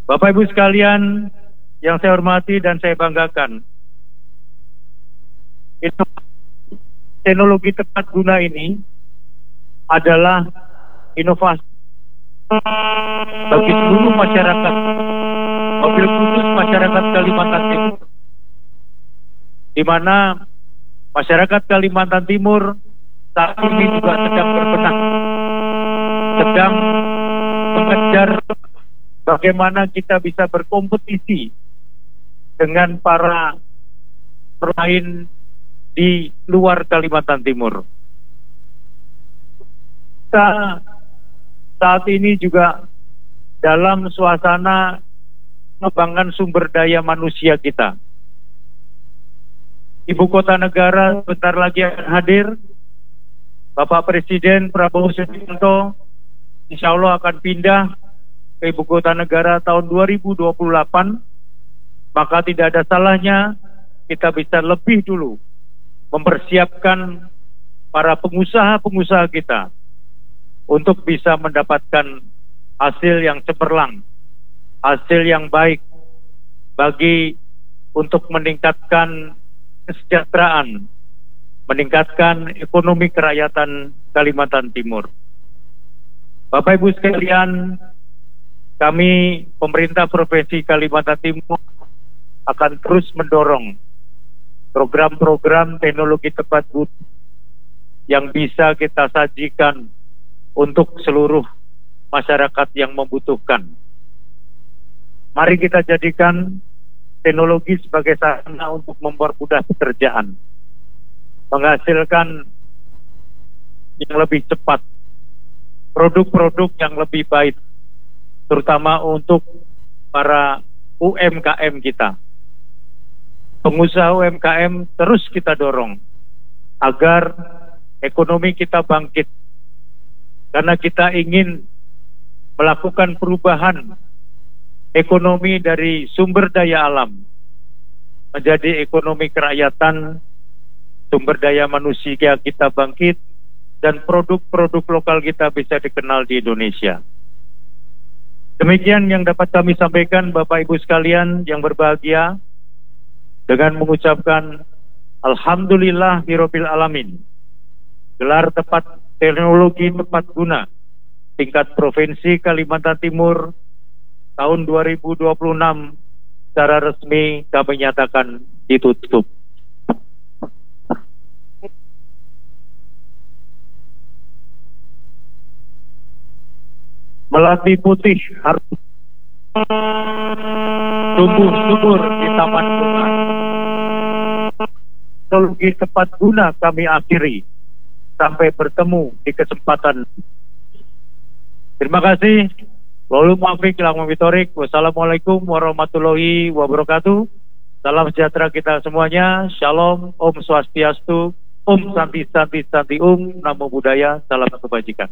Bapak Ibu sekalian yang saya hormati dan saya banggakan, teknologi tepat guna ini adalah inovasi bagi seluruh masyarakat, mobil khusus masyarakat Kalimantan Timur, di mana masyarakat Kalimantan Timur saat ini juga sedang berbenah, sedang mengejar bagaimana kita bisa berkompetisi dengan para pemain di luar Kalimantan Timur. Kita saat ini juga dalam suasana mengembangkan sumber daya manusia kita. Ibu kota negara bentar lagi akan hadir. Bapak Presiden Prabowo Subianto insya Allah akan pindah ke ibu kota negara tahun 2028. Maka tidak ada salahnya kita bisa lebih dulu mempersiapkan para pengusaha-pengusaha kita untuk bisa mendapatkan hasil yang cemerlang, hasil yang baik bagi untuk meningkatkan kesejahteraan, meningkatkan ekonomi kerakyatan Kalimantan Timur. Bapak Ibu sekalian, kami pemerintah Provinsi Kalimantan Timur akan terus mendorong program-program teknologi tepat guna yang bisa kita sajikan untuk seluruh masyarakat yang membutuhkan. Mari kita jadikan teknologi sebagai sarana untuk mempermudah pekerjaan, menghasilkan yang lebih cepat, produk-produk yang lebih baik, terutama untuk para UMKM kita. Pengusaha UMKM terus kita dorong agar ekonomi kita bangkit, karena kita ingin melakukan perubahan ekonomi dari sumber daya alam menjadi ekonomi kerakyatan, sumber daya manusia kita bangkit, dan produk-produk lokal kita bisa dikenal di Indonesia. Demikian yang dapat kami sampaikan Bapak Ibu sekalian yang berbahagia, dengan mengucapkan Alhamdulillah Birobbil Alamin. Gelar tepat teknologi tepat guna tingkat Provinsi Kalimantan Timur tahun 2026 secara resmi kami nyatakan ditutup. Melati putih harus tumbuh subur di taman bunga. Teknologi tepat guna kami akhiri. Sampai bertemu di kesempatan. Terima kasih. Walau muafiq ila muwaffiq. Wassalamualaikum warahmatullahi wabarakatuh. Salam sejahtera kita semuanya. Shalom, Om Swastiastu, Om Santi Santi Santi Namo Buddhaya. Salam kebajikan.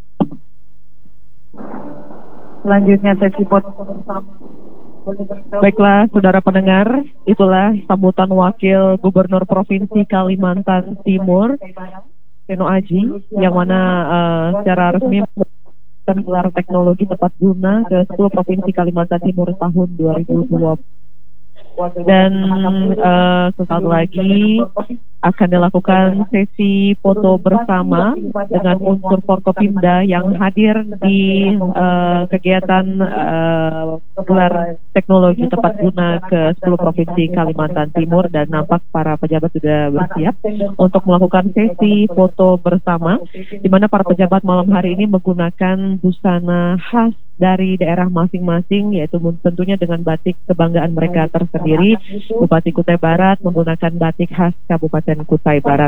Selanjutnya sesi foto. Baiklah, saudara pendengar, itulah sambutan Wakil Gubernur Provinsi Kalimantan Timur, Seno Aji, yang mana secara resmi gelar teknologi tepat guna ke 10 Provinsi Kalimantan Timur tahun 2020. Dan sesaat lagi akan dilakukan sesi foto bersama dengan unsur Forkopimda yang hadir di kegiatan gelar teknologi tepat guna ke 10 Provinsi Kalimantan Timur, dan nampak para pejabat sudah bersiap untuk melakukan sesi foto bersama, di mana para pejabat malam hari ini menggunakan busana khas dari daerah masing-masing, yaitu tentunya dengan batik kebanggaan mereka tersendiri. Bupati Kutai Barat menggunakan batik khas Kabupaten Kutai Barat.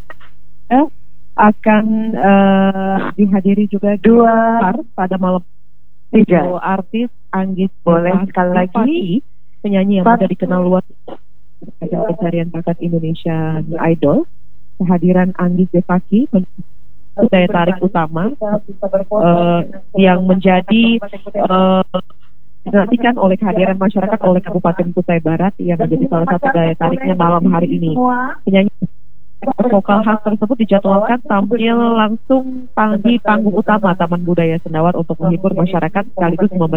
Akan dihadiri juga dua pada malam tiga artis Anggit boleh sekali lagi penyanyi yang sudah dikenal luas pencarian bakat Indonesia Idol. Kehadiran Anggit Devaki daya tarik utama yang menjadi dinantikan oleh kehadiran masyarakat oleh Kabupaten Kutai Barat yang menjadi salah satu daya tariknya malam hari ini. Penyanyi vokal khas tersebut dijadwalkan tampil langsung di panggung utama Taman Budaya Sendawar untuk menghibur masyarakat sekaligus